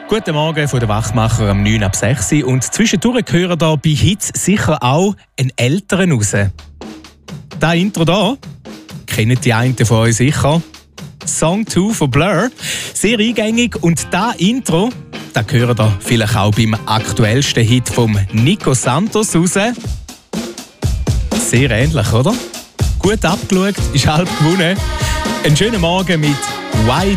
Guten Morgen von der Wachmacher am 9 ab 6 Uhr. Und zwischendurch hören da bei Hits sicher auch einen Älteren raus. Das Intro hier kennen die einen von euch sicher. Song 2 von Blur. Sehr eingängig. Und das Intro, das hören ihr vielleicht auch beim aktuellsten Hit von Nico Santos raus. Sehr ähnlich, oder? Gut abgeschaut, ist halb gewonnen. Einen schönen Morgen mit Why